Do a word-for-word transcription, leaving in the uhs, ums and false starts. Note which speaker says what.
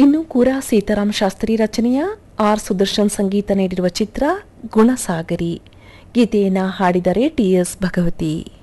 Speaker 1: ಇನ್ನು ಕೂರಾ ಸೀತಾರಾಮ ಶಾಸ್ತ್ರಿ ರಚನೆಯ ಆರ್ ಸುದರ್ಶನ್ ಸಂಗೀತ ನೀಡಿರುವ ಚಿತ್ರ ಗುಣಸಾಗರಿ. ಗೀತೆಯನ್ನು ಹಾಡಿದರೆ ಟಿ ಎಸ್ ಭಗವತಿ.